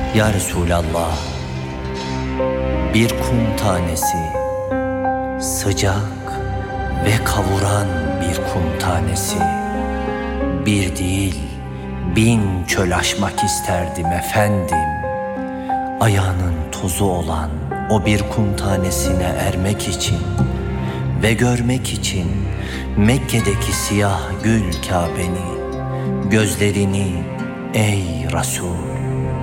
Ya Resulallah, bir kum tanesi, sıcak ve kavuran bir kum tanesi. Bir değil, 1000 çöl aşmak isterdim efendim. Ayağının tozu olan o bir kum tanesine ermek için ve görmek için Mekke'deki siyah gül Kabe'ni, gözlerini ey Resul.